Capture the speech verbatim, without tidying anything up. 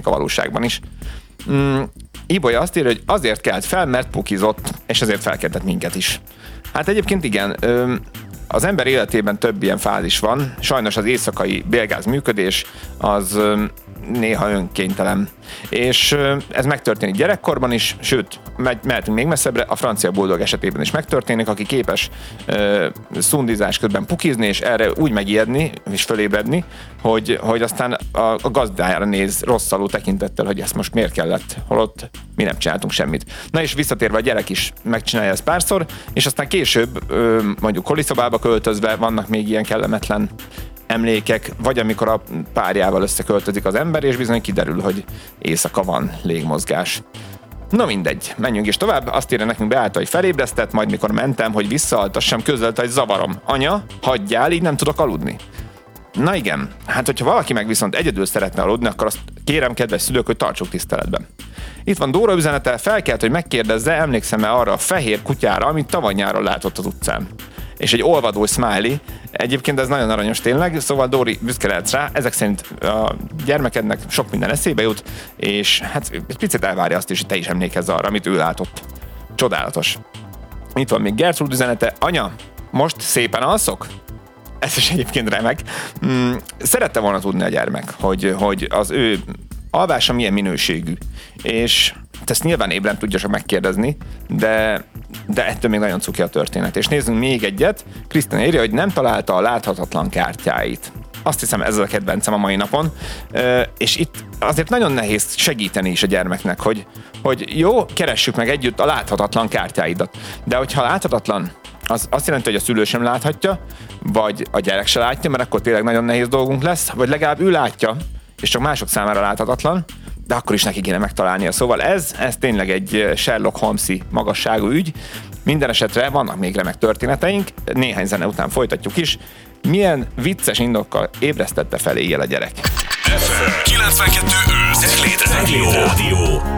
a valóságban is. Mm, Ibolya azt írja, hogy azért kelt fel, mert pukizott, és ezért felkeltett minket is. Hát egyébként igen, az ember életében több ilyen fázis van. Sajnos az éjszakai bélgáz működés az néha önkénytelen. És ez megtörténik gyerekkorban is, sőt, mehetünk még messzebbre, a francia buldog esetében is megtörténik, aki képes uh, szundizás közben pukizni, és erre úgy megijedni, és fölébredni, hogy, hogy aztán a, a gazdájára néz rosszalú tekintettel, hogy ezt most miért kellett, holott mi nem csináltunk semmit. Na és visszatérve a gyerek is megcsinálja ezt párszor, és aztán később uh, mondjuk koliszobába költözve vannak még ilyen kellemetlen emlékek, vagy amikor a párjával összeköltözik az ember, és bizony kiderül, hogy éjszaka van légmozgás. Na mindegy, menjünk is tovább. Azt írja nekünk Beáta, hogy felébresztett, majd mikor mentem, hogy visszaaltassam, közölte, hogy zavarom. Anya, hagyjál, így nem tudok aludni. Na igen, hát hogyha valaki meg viszont egyedül szeretne aludni, akkor azt kérem, kedves szülők, hogy tartsuk tiszteletben. Itt van Dóra üzenete, felkelt, hogy megkérdezze, emlékszem-e arra a fehér kutyára, amit tavaly nyáron látott az utcán. És egy olvadó smiley. Egyébként ez nagyon aranyos tényleg, szóval Dóri, büszke lehetsz rá, ezek szerint a gyermekednek sok minden eszébe jut, és hát egy picit elvárja azt is, hogy te is emlékezz arra, amit ő látott. Csodálatos. Itt van még Gertrud üzenete, anya, most szépen alszok? Ez is egyébként remek. Mm, szerette volna tudni a gyermek, hogy, hogy az ő alvása milyen minőségű, és ezt nyilván ébren tudja csak megkérdezni, de, de ettől még nagyon cuki a történet. És nézzünk még egyet. Krisztina írja, hogy nem találta a láthatatlan kártyáit. Azt hiszem, ez a kedvencem a mai napon. És itt azért nagyon nehéz segíteni is a gyermeknek, hogy, hogy jó, keressük meg együtt a láthatatlan kártyáidat. De hogyha láthatatlan, az azt jelenti, hogy a szülő sem láthatja, vagy a gyerek se látja, mert akkor tényleg nagyon nehéz dolgunk lesz, vagy legalább ő látja, és csak mások számára láthatatlan, de akkor is neki kéne megtalálnia. Szóval ez, ez tényleg egy Sherlock Holmes-i magasságú ügy. Minden esetre vannak még remek történeteink, néhány zene után folytatjuk is. Milyen vicces indokkal ébresztette fel éjjel a gyerek? ef em kilencvenkettő öt Cegléd Rádió.